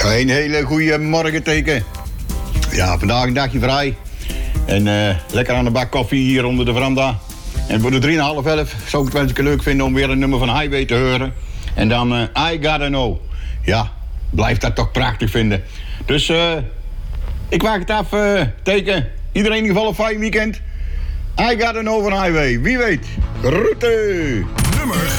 Een hele goede morgen, Teken. Ja, vandaag een dagje vrij. En lekker aan de bak koffie hier onder de veranda. En voor de 3,5 zou ik het wel eens leuk vinden om weer een nummer van Highway te horen. En dan I Gotta Know. Ja, blijf dat toch prachtig vinden. Dus ik waag het af, Teken. Iedereen in ieder geval een fijn weekend. I Gotta Know van Highway. Wie weet. Groeten. Nummer